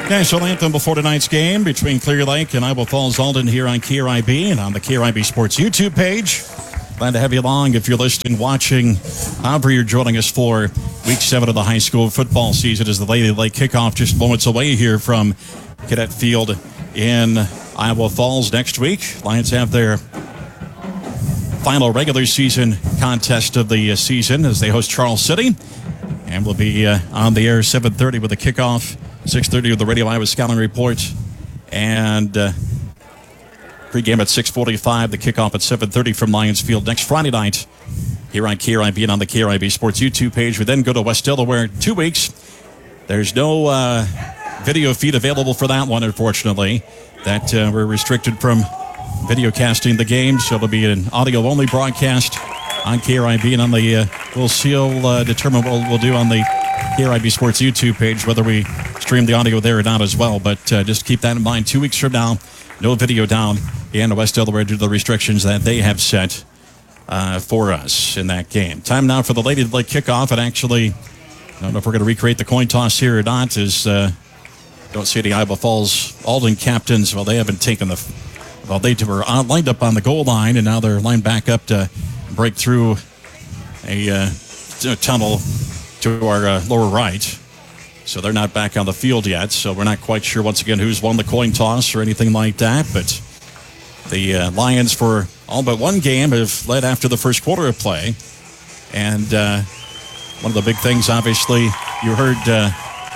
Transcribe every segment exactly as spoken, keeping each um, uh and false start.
National anthem before tonight's game between Clear Lake and Iowa Falls Alden here on K R I B and on the K R I B Sports YouTube page. Glad to have you along if you're listening, watching, however you're joining us for week seven of the high school football season as the Lady Lake kickoff just moments away here from Cadet Field in Iowa Falls next week. Lions have their final regular season contest of the season as they host Charles City, and will be uh, on the air seven thirty with the kickoff, six thirty with the Radio Iowa Scouting Report, and uh, pregame at six forty-five, the kickoff at seven thirty from Lions Field next Friday night here on K R I B and on the K R I B Sports YouTube page. We then go to West Delaware two weeks. There's no uh, video feed available for that one, unfortunately. That uh, we're restricted from video casting the game, so it'll be an audio-only broadcast on K R I B and on the, uh, we'll see, uh, determine what we'll do on the K R I B Sports YouTube page, whether we stream the audio there or not as well. But uh, just keep that in mind. Two weeks from now, no video down in West Delaware due to the restrictions that they have set uh, for us in that game. Time now for the Lady Lake kickoff. And actually, I don't know if we're going to recreate the coin toss here or not, as uh, don't see the Iowa Falls Alden captains. Well, they haven't taken the, well, they were on, lined up on the goal line, and now they're lined back up to break through a uh, tunnel to our uh, lower right. So they're not back on the field yet. So we're not quite sure, once again, who's won the coin toss or anything like that. But the uh, Lions, for all but one game, have led after the first quarter of play. And uh, one of the big things, obviously, you heard uh,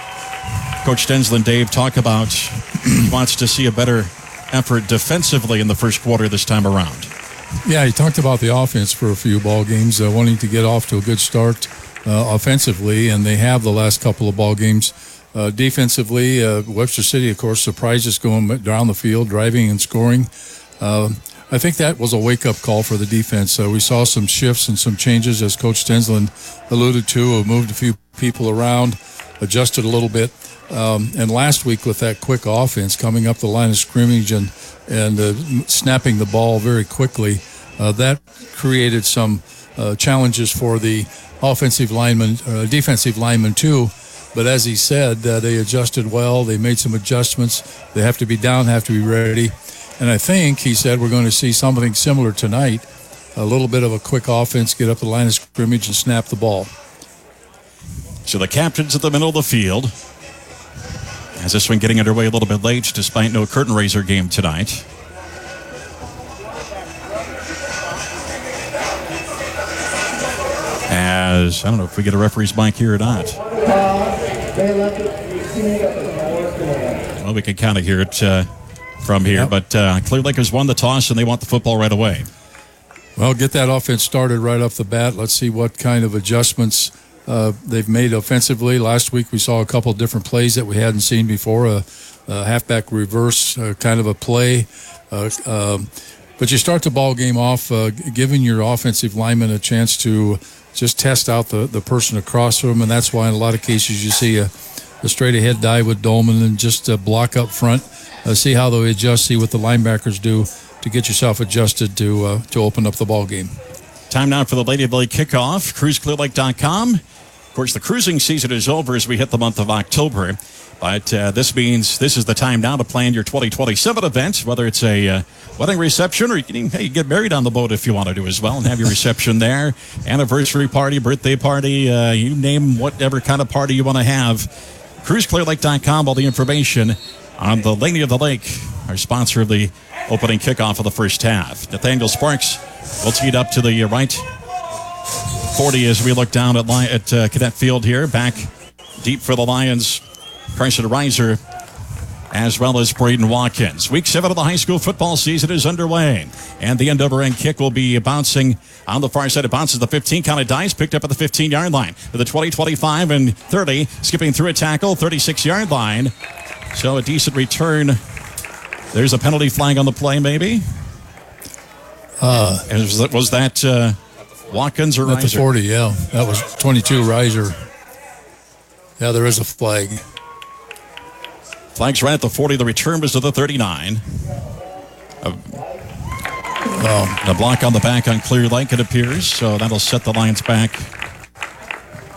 Coach Densland, Dave, talk about he wants to see a better effort defensively in the first quarter this time around. Yeah, he talked about the offense for a few ball games, uh, wanting to get off to a good start uh, offensively, and they have the last couple of ball games. Uh, defensively, uh, Webster City, of course, surprised us going down the field, driving and scoring. Uh, I think that was a wake-up call for the defense. Uh, we saw some shifts and some changes, as Coach Densland alluded to, uh, moved a few people around, adjusted a little bit. Um, and last week with that quick offense coming up the line of scrimmage and, and uh, snapping the ball very quickly, uh, that created some uh, challenges for the offensive linemen, uh, defensive linemen too. But as he said, uh, they adjusted well. They made some adjustments. They have to be down, have to be ready. And I think, he said, we're going to see something similar tonight, a little bit of a quick offense, get up the line of scrimmage and snap the ball. So the captains at the middle of the field, as this one getting underway a little bit late, despite no curtain raiser game tonight. As, I don't know if we get a referee's mic here or not. Well, we can kind of hear it uh, from here, yep. But uh, Clear Lake has won the toss and they want the football right away. Well, get that offense started right off the bat. Let's see what kind of adjustments Uh, they've made offensively. Last week we saw a couple of different plays that we hadn't seen before, a, a halfback reverse uh, kind of a play. Uh, um, but you start the ball game off uh, giving your offensive lineman a chance to just test out the, the person across from them, and that's why in a lot of cases you see a, a straight-ahead dive with Dolman and just a block up front. Uh, see how they adjust, see what the linebackers do to get yourself adjusted to uh, to open up the ball game. Time now for the Lady Lake kickoff. cruise clear lake dot com. Of course, the cruising season is over as we hit the month of October. But uh, this means this is the time now to plan your twenty twenty-seven event, whether it's a uh, wedding reception or you can hey, get married on the boat if you want to do as well and have your reception there. Anniversary party, birthday party, uh, you name whatever kind of party you want to have. cruise clear lake dot com, all the information on the Lady of the Lake, our sponsor of the opening kickoff of the first half. Nathaniel Sparks will tee it up to the right forty as we look down at, Li- at uh, Cadet Field here. Back deep for the Lions, Carson Reiser, as well as Braden Watkins. Week seven of the high school football season is underway, and the end-over-end kick will be bouncing on the far side. It bounces the fifteen, counted dice, picked up at the fifteen-yard line. To the twenty, twenty-five, and thirty, skipping through a tackle, thirty-six-yard line. So a decent return. There's a penalty flag on the play, maybe? Uh, was that, was that uh, Watkins or Reiser? At the forty, yeah. That was twenty-two, Reiser. Yeah, there is a flag. Flag's right at the forty. The return was to the thirty-nine. A, oh. a block on the back on Clear Lake, it appears. So that'll set the Lions back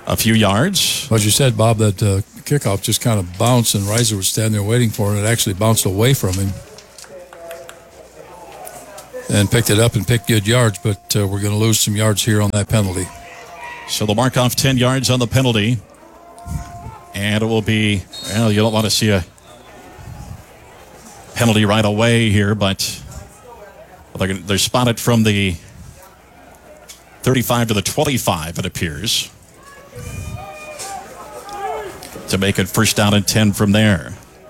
a few yards. As you said, Bob, that uh, kickoff just kind of bounced, and Reiser was standing there waiting for it. It actually bounced away from him and picked it up and picked good yards, but uh, we're going to lose some yards here on that penalty. So they'll mark off ten yards on the penalty. And it will be, well, you don't want to see a penalty right away here, but they're, they're spotted from the thirty-five to the twenty-five, it appears, to make it first down and ten from there.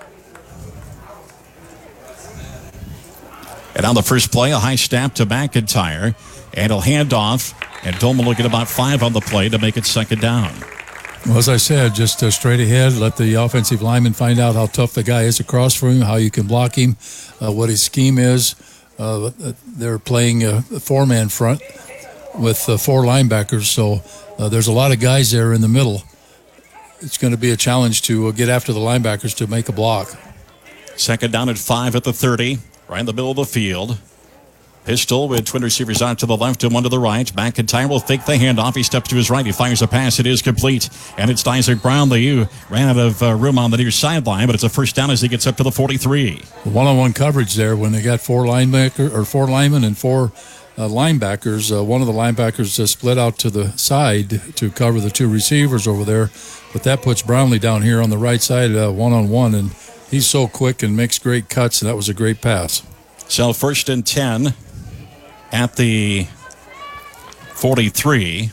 And on the first play, a high snap to McIntyre, and he'll hand off, and Dolman will get about five on the play to make it second down. Well, as I said, just uh, straight ahead, let the offensive lineman find out how tough the guy is across from him, how you can block him, uh, what his scheme is. Uh, they're playing a four-man front with uh, four linebackers, so uh, there's a lot of guys there in the middle. It's going to be a challenge to uh, get after the linebackers to make a block. Second down at five at the thirty, right in the middle of the field. Pistol with twin receivers out to the left and one to the right. McIntyre will fake the handoff. He steps to his right. He fires a pass. It is complete. And it's Isaac Brownlee who ran out of uh, room on the near sideline, but it's a first down as he gets up to the forty-three. One-on-one coverage there when they got four linebacker or four linemen and four uh, linebackers. Uh, one of the linebackers uh, split out to the side to cover the two receivers over there, but that puts Brownlee down here on the right side uh, one-on-one, and he's so quick and makes great cuts, and that was a great pass. So first and ten. At the forty-three,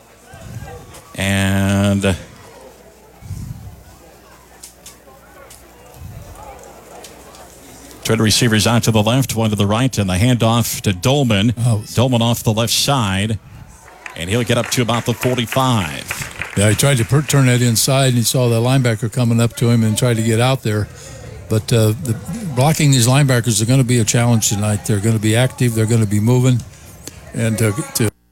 and twin receivers out to the left, one to the right, and the handoff to Dolman. Oh. Dolman off the left side, and he'll get up to about the forty-five. Yeah, he tried to per- turn that inside, and he saw the linebacker coming up to him and tried to get out there. But uh, the, blocking these linebackers are going to be a challenge tonight. They're going to be active. They're going to be moving. And to, to